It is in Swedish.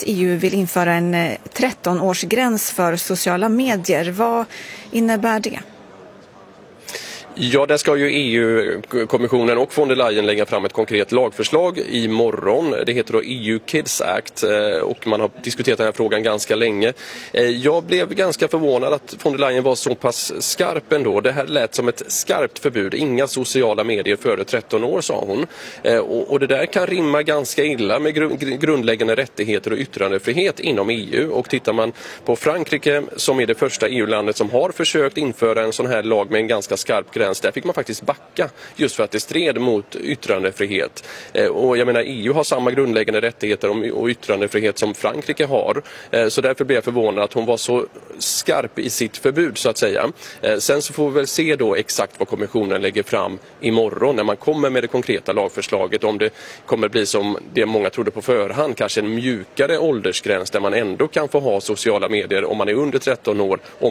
att EU vill införa en 13-årsgräns för sociala medier. Vad innebär det? Ja, där ska ju EU-kommissionen och von der Leyen lägga fram ett konkret lagförslag imorgon. Det heter då EU Kids Act och man har diskuterat den här frågan ganska länge. Jag blev ganska förvånad att von der Leyen var så pass skarp ändå. Det här lät som ett skarpt förbud. Inga sociala medier före 13 år, sa hon. Och det där kan rimma ganska illa med grundläggande rättigheter och yttrandefrihet inom EU. Och tittar man på Frankrike, som är det första EU-landet som har försökt införa en sån här lag med en ganska skarp gräns, där fick man faktiskt backa just för att det stred mot yttrandefrihet. Och jag menar, EU har samma grundläggande rättigheter och yttrandefrihet som Frankrike har. Så därför blev jag förvånad att hon var så skarp i sitt förbud, så att säga. Sen så får vi väl se då exakt vad kommissionen lägger fram imorgon när man kommer med det konkreta lagförslaget. Om det kommer bli som det många trodde på förhand, kanske en mjukare åldersgräns där man ändå kan få ha sociala medier om man är under 13 år.